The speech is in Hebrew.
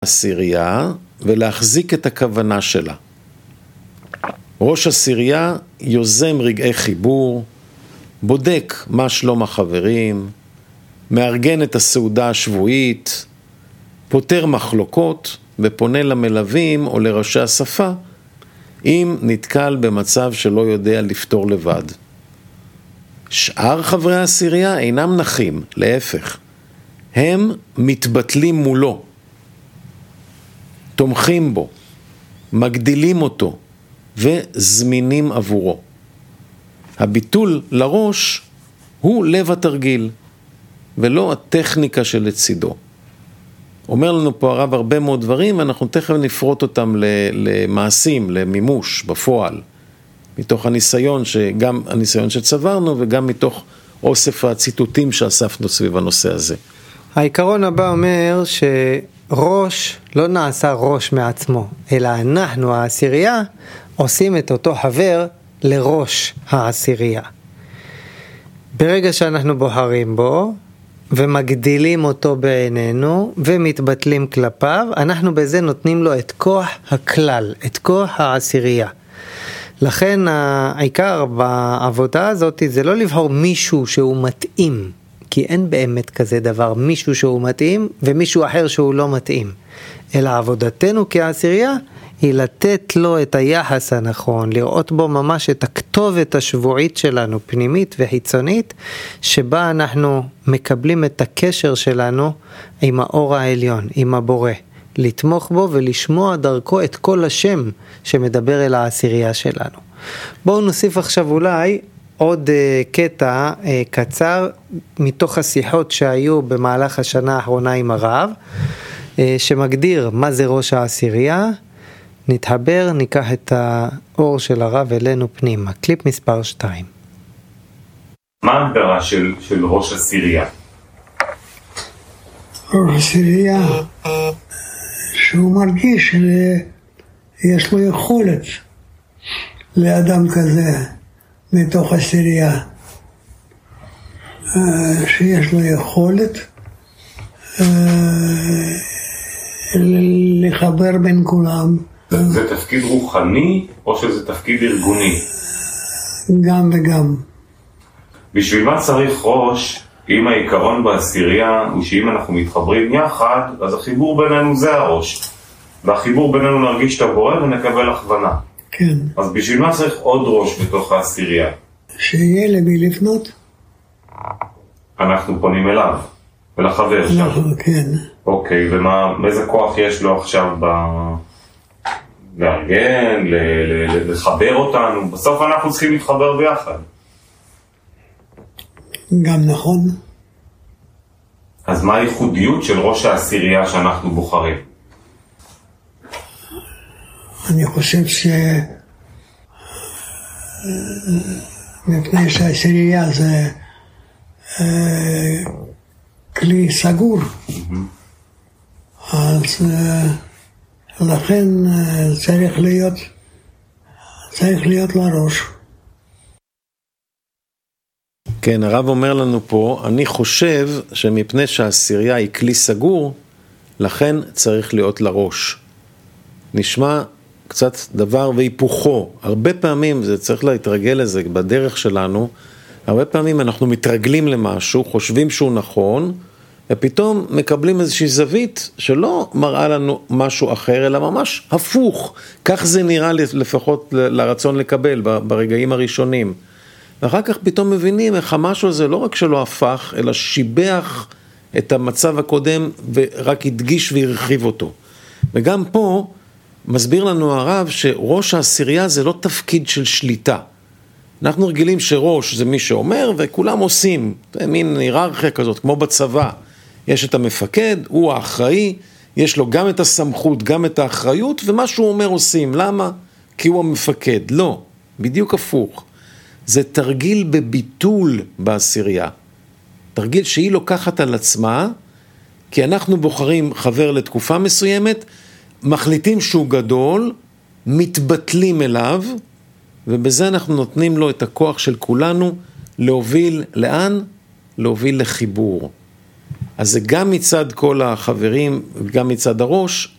עשירייה ולהחזיק את הכוונה שלה. ראש עשירייה יוזם רגעי חיבור, בודק מה שלום החברים, מארגן את הסעודה השבועית, פותר מחלוקות ופונה למלווים או לראשי השפה אם נתקל במצב שלא יודע לפתור לבד. שאר חברי העשירייה אינם נחים, להפך. הם מתבטלים מולו, תומכים בו, מגדילים אותו וזמינים עבורו. הביטול לראש הוא לב התרגיל ולא הטכניקה שלצידו. אומר לנו פה הרב הרבה מאוד דברים ואנחנו תכף נפרוט אותם למעשים, למימוש בפועל, מתוך הניסיון, גם הניסיון שצברנו וגם מתוך אוסף הציטוטים שאספנו סביב הנושא הזה. העיקרון הבא אומר שראש לא נעשה ראש מעצמו, אלא אנחנו העשירייה עושים את אותו חבר לראש העשירייה. ברגע שאנחנו בוחרים בו ומגדילים אותו בעינינו ומתבטלים כלפיו, אנחנו בזה נותנים לו את כוח הכלל, את כוח העשירייה. לכן העיקר בעבודה הזאת זה לא לבחור מישהו שהוא מתאים, כי אין באמת כזה דבר, מישהו שהוא מתאים ומישהו אחר שהוא לא מתאים. אלא עבודתנו כעשירייה היא לתת לו את היחס הנכון, לראות בו ממש את הכתובת השבועית שלנו, פנימית וחיצונית, שבה אנחנו מקבלים את הקשר שלנו עם האור העליון, עם הבורא. לתמוך בו ולשמוע דרכו את כל השם שמדבר אל העשירייה שלנו. בואו נוסיף עכשיו אולי עוד קטע קצר מתוך השיחות שהיו במהלך השנה האחרונה עם הרב, שמגדיר מה זה ראש העשירייה. נתחבר, ניקח את האור של הרב אלינו פנימה. קליפ מספר 2. מה ההגדרה של ראש עשירייה? ראש עשירייה שהוא מרגיש שיש לו יכולת לאדם כזה מתוך עשירייה, שיש לו יכולת לחבר בין כולם. זה תפקיד רוחני או שזה תפקיד ארגוני? גם וגם. בשביל מה צריך ראש אם העיקרון בעשירייה הוא שאם אנחנו מתחברים יחד אז החיבור בינינו זה הראש, והחיבור בינינו נרגיש את הבורא ונקבל הכוונה. כן. אז בשביל מה צריך עוד ראש בתוך העשירייה? שיהיה למי לפנות. אנחנו פונים אליו ולחבר שם. כן. אוקיי, ואיזה כוח יש לו עכשיו לארגן, לחבר אותנו? בסוף אנחנו צריכים להתחבר ביחד. גם נכון. אז מה הייחודיות של ראש העשירייה שאנחנו בוחרים? אני חושב מפני שהעשירייה זה כלי סגור, אז לכן צריך להיות לראש. כן, הרב אומר לנו פה, אני חושב שמפני שהעשירייה היא כלי סגור, לכן צריך להיות לראש. נשמע קצת דבר והיפוכו. הרבה פעמים, זה צריך להתרגל לזה בדרך שלנו, הרבה פעמים אנחנו מתרגלים למשהו, חושבים שהוא נכון, ופתאום מקבלים איזושהי זווית שלא מראה לנו משהו אחר, אלא ממש הפוך. כך זה נראה לפחות לרצון לקבל ברגעים הראשונים. ואחר כך פתאום מבינים איך המשהו הזה לא רק שלא הפך, אלא שיבח את המצב הקודם ורק הדגיש והרחיב אותו. וגם פה מסביר לנו הרב שראש העשירייה זה לא תפקיד של שליטה. אנחנו רגילים שראש זה מי שאומר וכולם עושים, זה מין היררכיה כזאת, כמו בצבא. יש את המפקד, הוא האחראי, יש לו גם את הסמכות, גם את האחריות, ומה שהוא אומר עושים. למה? כי הוא המפקד. לא, בדיוק הפוך. זה תרגיל בביטול בעשירייה. תרגיל שהיא לוקחת על עצמה, כי אנחנו בוחרים חבר לתקופה מסוימת, מחליטים שהוא גדול, מתבטלים אליו, ובזה אנחנו נותנים לו את הכוח של כולנו להוביל לאן? להוביל לחיבור. אז זה גם מצד כל החברים, גם מצד הראש,